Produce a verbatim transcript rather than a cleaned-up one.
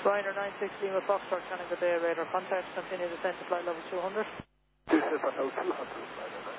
Ryanair nine sixteen with Foxtrot, Canada Bay, radar contact, continue descent to flight level two hundred. Descent on level two hundred, Ryanair nine.